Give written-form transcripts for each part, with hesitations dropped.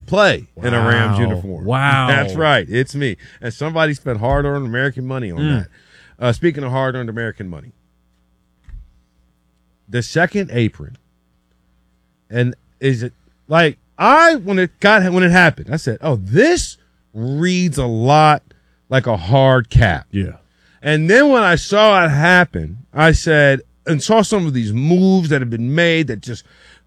play in a Rams uniform. Wow. That's right. It's me. And somebody spent hard-earned American money on that. Speaking of hard-earned American money, the second apron, and is it like when it happened, I said, "Oh, this reads a lot like a hard cap." Yeah. And then when I saw it happen, I said, and saw some of these moves that have been made that just,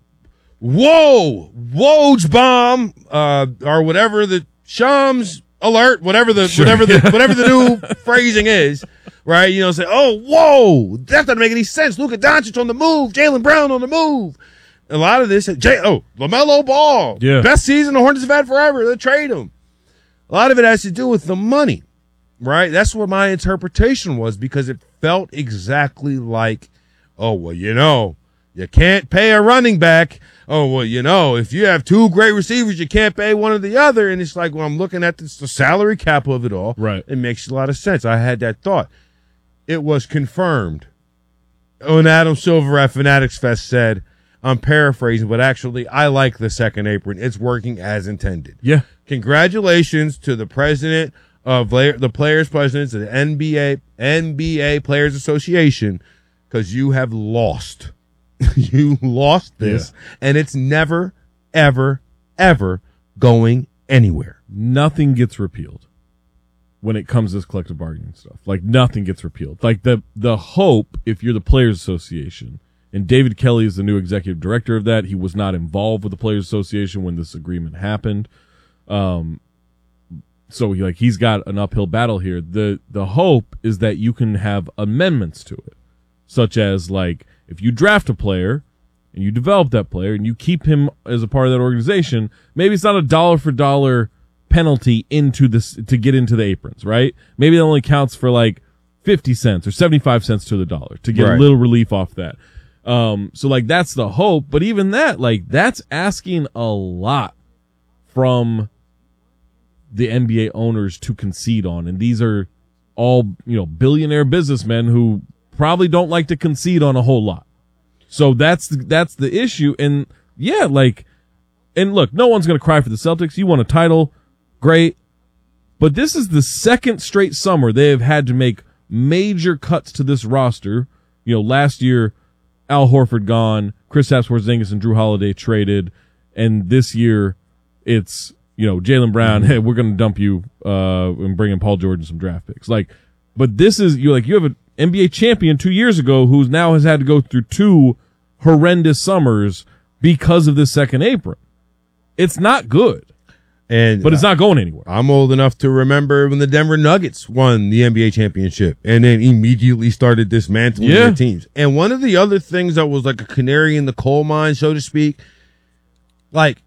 Woj bomb, or whatever the Shams alert, whatever the new phrasing is, right? You know, say, oh, whoa, that doesn't make any sense. Luka Doncic on the move, Jaylen Brown on the move. A lot of this, LaMelo Ball, best season the Hornets have had forever. They trade him. A lot of it has to do with the money, right? That's what my interpretation was, because it felt exactly like, oh, well, you can't pay a running back. Oh, well, if you have two great receivers, you can't pay one or the other. And it's like, well, I'm looking at the salary cap of it all. Right. It makes a lot of sense. I had that thought. It was confirmed when Adam Silver at Fanatics Fest said, I'm paraphrasing, but actually, I like the second apron. It's working as intended. Yeah. Congratulations to the president of the players' presidents of the NBA Players Association, because you have lost. You lost this, and it's never, ever, ever going anywhere. Nothing gets repealed when it comes to this collective bargaining stuff. Like, nothing gets repealed. Like, the hope, if you're the Players Association, and David Kelly is the new executive director of that. He was not involved with the Players Association when this agreement happened. So he's got an uphill battle here. The hope is that you can have amendments to it, such as, like, if you draft a player and you develop that player and you keep him as a part of that organization, maybe it's not a dollar for dollar penalty into this to get into the aprons, right? Maybe it only counts for like 50 cents or 75 cents to the dollar to get a little relief off that. So like that's the hope, but even that, like, that's asking a lot from the NBA owners to concede on. And these are all, billionaire businessmen who probably don't like to concede on a whole lot. So that's the issue. And yeah, and look, no one's going to cry for the Celtics. You won a title. Great. But this is the second straight summer they have had to make major cuts to this roster. Last year, Al Horford gone, Kristaps Porzingis and Drew Holiday traded. And this year it's, Jaylen Brown, hey, we're going to dump you, and bring in Paul George and some draft picks. But this is, you have an NBA champion 2 years ago who now has had to go through two horrendous summers because of this second apron. It's not good. But it's not going anywhere. I'm old enough to remember when the Denver Nuggets won the NBA championship and then immediately started dismantling their teams. And one of the other things that was like a canary in the coal mine, so to speak, like,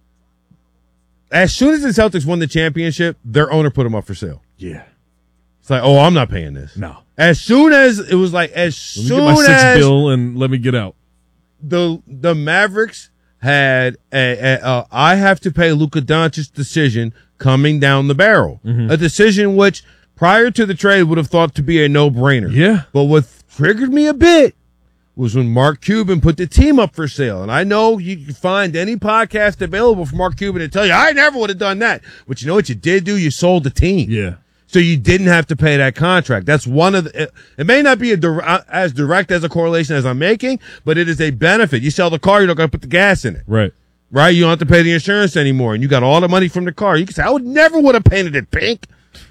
as soon as the Celtics won the championship, their owner put them up for sale. Yeah. It's like, oh, I'm not paying this. No. As soon as it was like, let me get my $6 bill and let me get out. The Mavericks had I have to pay Luka Doncic's decision coming down the barrel. Mm-hmm. A decision which prior to the trade would have thought to be a no-brainer. Yeah. But what triggered me a bit was when Mark Cuban put the team up for sale. And I know you can find any podcast available for Mark Cuban to tell you, I never would have done that. But you know what you did do? You sold the team. Yeah. So you didn't have to pay that contract. That's one of the, it may not be as direct as a correlation as I'm making, but it is a benefit. You sell the car, you're not going to put the gas in it. Right. Right? You don't have to pay the insurance anymore, and you got all the money from the car. You can say, I never would have painted it pink.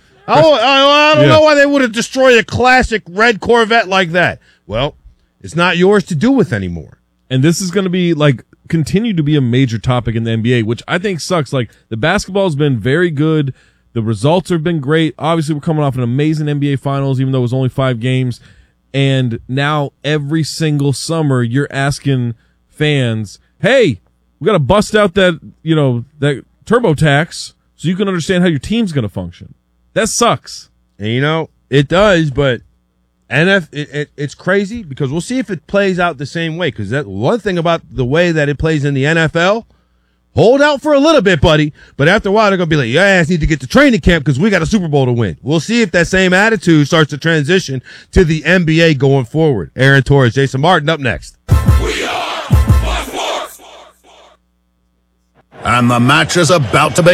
I don't know why they would have destroyed a classic red Corvette like that. Well, it's not yours to do with anymore. And this is going to be continue to be a major topic in the NBA, which I think sucks. Like, the basketball has been very good. The results have been great. Obviously, we're coming off an amazing NBA Finals, even though it was only 5 games. And now every single summer, you're asking fans, hey, we got to bust out that TurboTax so you can understand how your team's going to function. That sucks. And it does, but it's crazy because we'll see if it plays out the same way. Because that one thing about the way that it plays in the NFL, hold out for a little bit, buddy. But after a while, they're going to be like, your ass need to get to training camp because we got a Super Bowl to win. We'll see if that same attitude starts to transition to the NBA going forward. Aaron Torres, Jason Martin, up next. We are Fox Sports. And the match is about to begin.